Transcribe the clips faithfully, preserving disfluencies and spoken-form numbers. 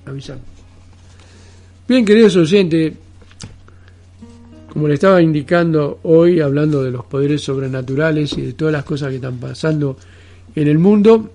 avisando. Bien, queridos oyentes, como le estaba indicando hoy, hablando de los poderes sobrenaturales y de todas las cosas que están pasando en el mundo,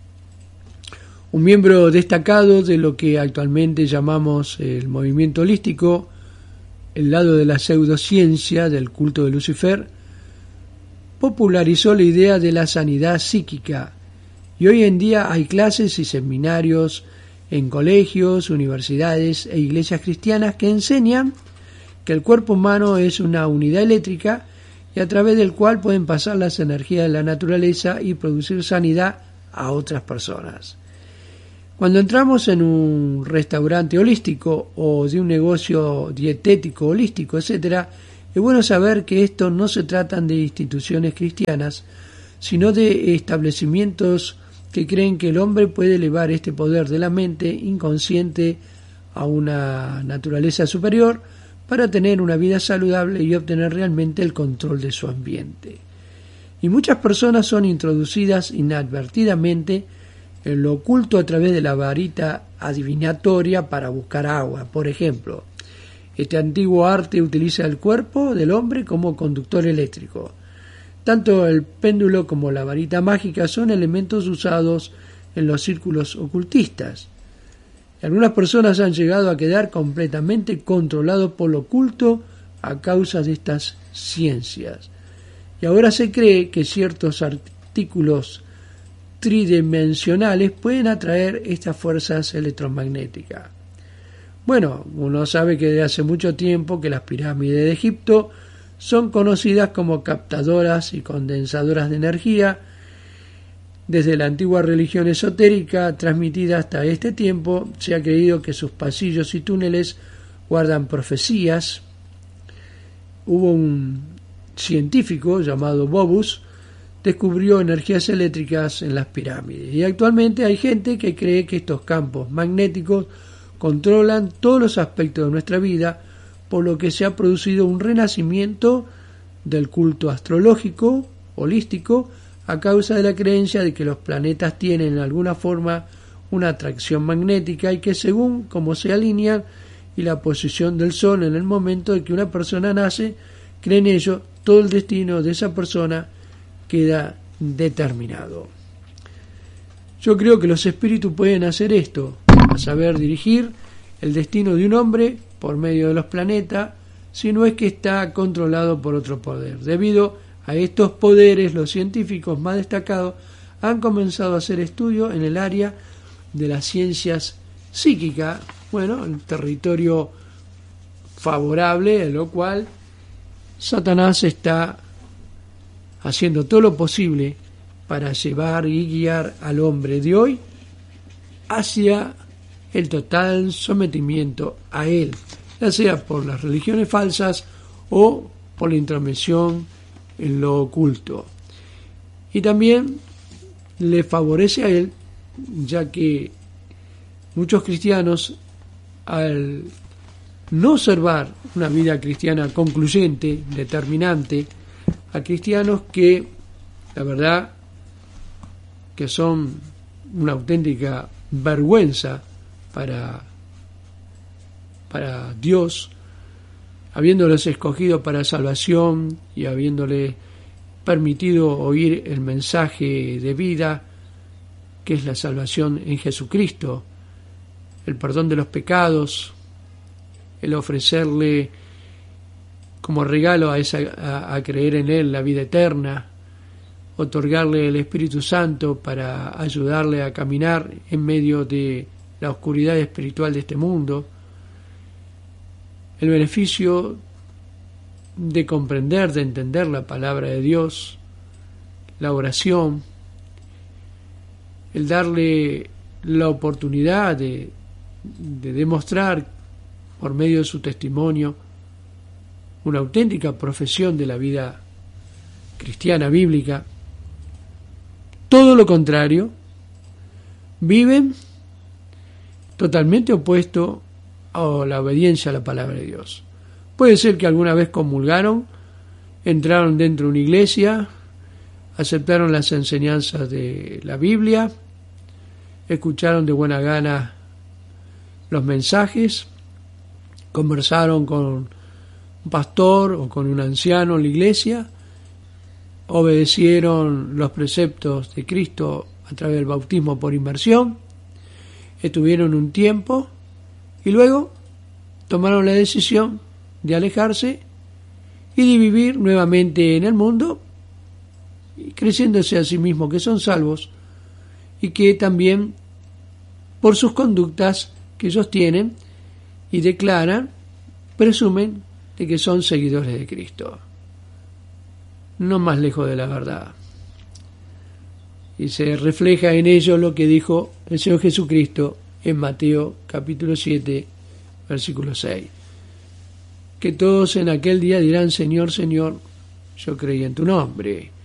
un miembro destacado de lo que actualmente llamamos el movimiento holístico, el lado de la pseudociencia del culto de Lucifer, popularizó la idea de la sanidad psíquica, y hoy en día hay clases y seminarios en colegios, universidades e iglesias cristianas que enseñan que el cuerpo humano es una unidad eléctrica y a través del cual pueden pasar las energías de la naturaleza y producir sanidad a otras personas. Cuando entramos en un restaurante holístico o de un negocio dietético holístico, etcétera, es bueno saber que esto no se tratan de instituciones cristianas, sino de establecimientos que creen que el hombre puede elevar este poder de la mente inconsciente a una naturaleza superior para tener una vida saludable y obtener realmente el control de su ambiente. Y muchas personas son introducidas inadvertidamente en lo oculto a través de la varita adivinatoria para buscar agua. Por ejemplo, este antiguo arte utiliza el cuerpo del hombre como conductor eléctrico. Tanto el péndulo como la varita mágica son elementos usados en los círculos ocultistas. Algunas personas han llegado a quedar completamente controlados por lo oculto a causa de estas ciencias. Y ahora se cree que ciertos artículos tridimensionales pueden atraer estas fuerzas electromagnéticas. Bueno, uno sabe que desde hace mucho tiempo que las pirámides de Egipto son conocidas como captadoras y condensadoras de energía. Desde la antigua religión esotérica transmitida hasta este tiempo, se ha creído que sus pasillos y túneles guardan profecías. Hubo un científico llamado Bobus descubrió energías eléctricas en las pirámides, y actualmente hay gente que cree que estos campos magnéticos controlan todos los aspectos de nuestra vida, por lo que se ha producido un renacimiento del culto astrológico, holístico, a causa de la creencia de que los planetas tienen en alguna forma una atracción magnética y que según cómo se alinean y la posición del Sol en el momento de que una persona nace, creen ello, todo el destino de esa persona queda determinado. Yo creo que los espíritus pueden hacer esto, a saber dirigir el destino de un hombre por medio de los planetas, si no es que está controlado por otro poder. Debido a estos poderes, los científicos más destacados han comenzado a hacer estudios en el área de las ciencias psíquicas, bueno, el territorio favorable, en lo cual Satanás está haciendo todo lo posible para llevar y guiar al hombre de hoy hacia el total sometimiento a él, ya sea por las religiones falsas o por la intromisión en lo oculto. Y también le favorece a él, ya que muchos cristianos, al no observar una vida cristiana concluyente, determinante, a cristianos que, la verdad, que son una auténtica vergüenza para, para Dios, habiéndoles escogido para salvación y habiéndole permitido oír el mensaje de vida, que es la salvación en Jesucristo, el perdón de los pecados, el ofrecerle como regalo a, esa, a, a creer en Él la vida eterna, otorgarle el Espíritu Santo para ayudarle a caminar en medio de la oscuridad espiritual de este mundo, el beneficio de comprender, de entender la palabra de Dios, la oración, el darle la oportunidad de, de demostrar por medio de su testimonio una auténtica profesión de la vida cristiana bíblica. Todo lo contrario, viven totalmente opuesto a la obediencia a la palabra de Dios. Puede ser que alguna vez comulgaron, entraron dentro de una iglesia, aceptaron las enseñanzas de la Biblia, escucharon de buena gana los mensajes, conversaron con un pastor o con un anciano en la iglesia, obedecieron los preceptos de Cristo a través del bautismo por inmersión, estuvieron un tiempo y luego tomaron la decisión de alejarse y de vivir nuevamente en el mundo, creyéndose a sí mismos que son salvos y que también por sus conductas que ellos tienen y declaran, presumen de que son seguidores de Cristo. No más lejos de la verdad. Y se refleja en ello lo que dijo el Señor Jesucristo en Mateo capítulo siete, versículo seis. Que todos en aquel día dirán: Señor, Señor, yo creí en tu nombre.